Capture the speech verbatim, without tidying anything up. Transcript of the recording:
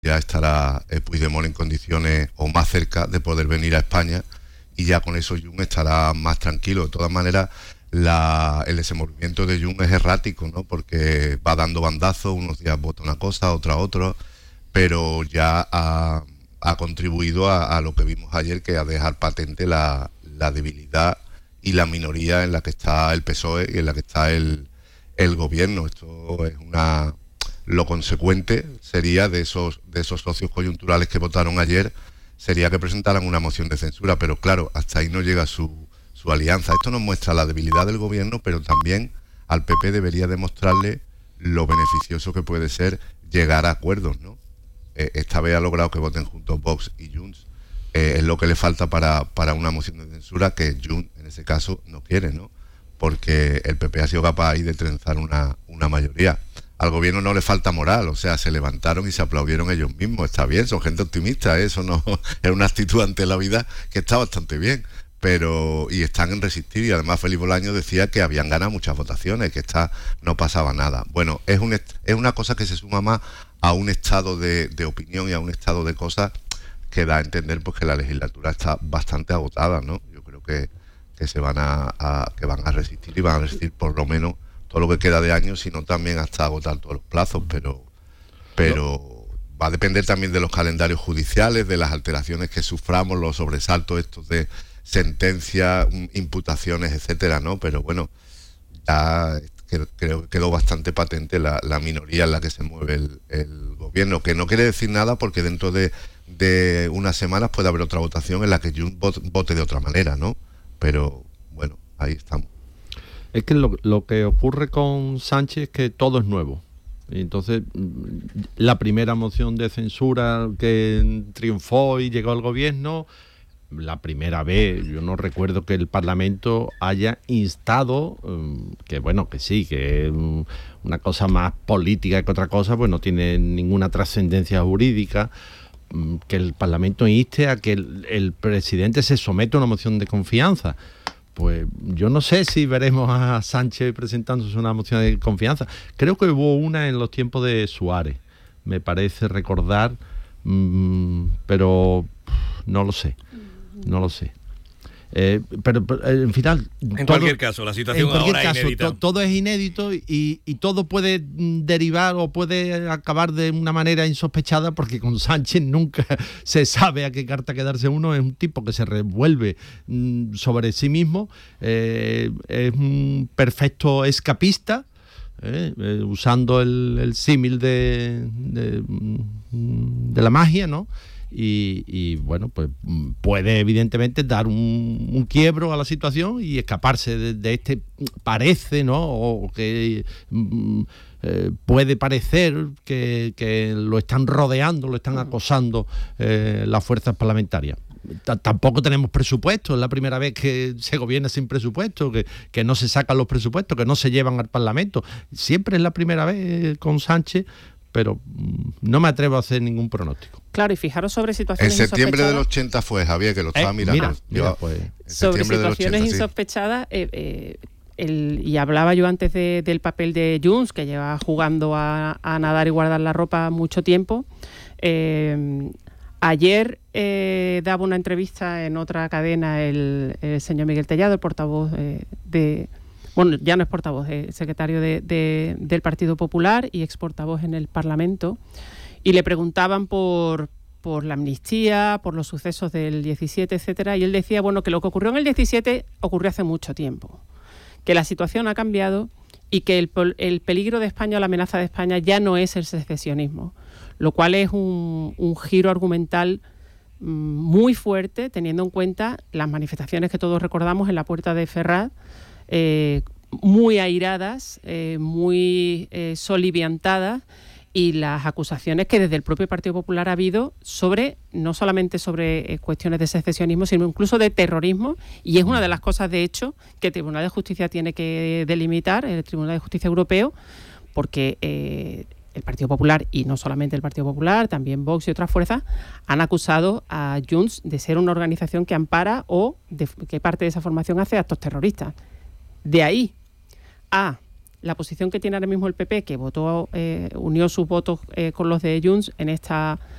ya estará eh, Puigdemont en condiciones o más cerca de poder venir a España, y ya con eso Junts estará más tranquilo. De todas maneras, la, el desenvolvimiento de Junts es errático, ¿no? Porque va dando bandazos, unos días vota una cosa, otra otra, pero ya ha, ha contribuido a, a lo que vimos ayer, que a dejar patente la, la debilidad y la minoría en la que está el P S O E y en la que está el, el gobierno. Esto es una... Lo consecuente sería de esos, de esos socios coyunturales que votaron ayer, sería que presentaran una moción de censura, pero claro, hasta ahí no llega su, su alianza. Esto nos muestra la debilidad del gobierno, pero también al P P debería demostrarle lo beneficioso que puede ser llegar a acuerdos, ¿no? Eh, esta vez ha logrado que voten juntos Vox y Junts. Eh, es lo que le falta para, para una moción de censura, que Junts en ese caso no quiere, ¿no? Porque el P P ha sido capaz ahí de trenzar una, una mayoría. Al gobierno no le falta moral, o sea, se levantaron y se aplaudieron ellos mismos. Está bien, son gente optimista, ¿eh? Eso no es una actitud ante la vida que está bastante bien, pero y están en resistir, y además Felipe Bolaño decía que habían ganado muchas votaciones, que esta no pasaba nada. Bueno, es un es una cosa que se suma más a un estado de, de opinión y a un estado de cosas que da a entender pues que la legislatura está bastante agotada, ¿no? Yo creo que, que se van a, a que van a resistir y van a resistir por lo menos todo lo que queda de año, sino también hasta agotar todos los plazos, pero pero va a depender también de los calendarios judiciales, de las alteraciones que suframos, los sobresaltos estos de sentencias, imputaciones, etcétera, ¿no? Pero bueno, ya creo que quedó bastante patente la, la minoría en la que se mueve el, el gobierno, que no quiere decir nada, porque dentro de, de unas semanas puede haber otra votación en la que Junts vote de otra manera, ¿no? Pero bueno, ahí estamos. Es que lo, lo que ocurre con Sánchez es que todo es nuevo. Y entonces, la primera moción de censura que triunfó y llegó al gobierno, la primera vez, yo no recuerdo que el Parlamento haya instado, que bueno, que sí, que es una cosa más política que otra cosa, pues no tiene ninguna trascendencia jurídica, que el Parlamento inste a que el, el presidente se someta a una moción de confianza. Pues yo no sé si veremos a Sánchez presentándose una moción de confianza. Creo que hubo una en los tiempos de Suárez, me parece recordar, mmm, pero no lo sé, no lo sé. Eh, pero, pero en final... En todo, cualquier caso, la situación en cualquier ahora caso, es inédita. To, todo es inédito y, y todo puede derivar o puede acabar de una manera insospechada, porque con Sánchez nunca se sabe a qué carta quedarse uno. Es un tipo que se revuelve mm, sobre sí mismo, eh, es un perfecto escapista, eh, eh, usando el, el símil de, de, de la magia, ¿no? Y, y bueno, pues puede evidentemente dar un, un quiebro a la situación y escaparse de, de este, parece, ¿no? O que mm, eh, puede parecer que, que lo están rodeando, lo están acosando eh, las fuerzas parlamentarias. T- tampoco tenemos presupuesto, es la primera vez que se gobierna sin presupuesto, que, que no se sacan los presupuestos, que no se llevan al Parlamento. Siempre es la primera vez con Sánchez, pero no me atrevo a hacer ningún pronóstico. Claro, y fijaros sobre situaciones En septiembre del insospechadas. ochenta fue, Javier, que lo estaba Eh, mirando. mira, Yo, mira, pues, en Sobre septiembre del situaciones ochenta, sí. insospechadas, eh, eh, el, y hablaba yo antes de, del papel de Junts, que lleva jugando a, a nadar y guardar la ropa mucho tiempo. Eh, ayer eh, daba una entrevista en otra cadena el, el señor Miguel Tellado, el portavoz eh, de... Bueno, ya no es portavoz, es secretario de, de, del Partido Popular y ex portavoz en el Parlamento, y le preguntaban por, por la amnistía, por los sucesos del diecisiete, etcétera, y él decía, bueno, que lo que ocurrió en el diecisiete ocurrió hace mucho tiempo, que la situación ha cambiado y que el, el peligro de España o la amenaza de España ya no es el secesionismo, lo cual es un, un giro argumental muy fuerte, teniendo en cuenta las manifestaciones que todos recordamos en la Puerta de Ferraz, Eh, muy airadas, eh, muy eh, soliviantadas, y las acusaciones que desde el propio Partido Popular ha habido sobre, no solamente sobre eh, cuestiones de secesionismo, sino incluso de terrorismo, y es una de las cosas, de hecho, que el Tribunal de Justicia tiene que delimitar, el Tribunal de Justicia Europeo, porque eh, el Partido Popular, y no solamente el Partido Popular, también Vox y otras fuerzas, han acusado a Junts de ser una organización que ampara o de, que parte de esa formación hace actos terroristas. De ahí a la posición que tiene ahora mismo el P P, que votó, eh, unió sus votos eh, con los de Junts en esta